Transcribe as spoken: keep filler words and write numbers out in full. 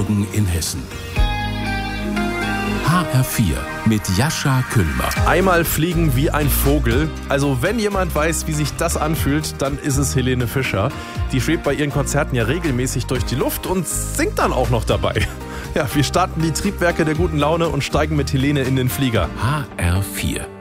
Morgen in Hessen. H R vier mit Jascha Küllmer. Einmal fliegen wie ein Vogel. Also wenn jemand weiß, wie sich das anfühlt, dann ist es Helene Fischer. Die schwebt bei ihren Konzerten ja regelmäßig durch die Luft und singt dann auch noch dabei. Ja, wir starten die Triebwerke der guten Laune und steigen mit Helene in den Flieger. H R vier.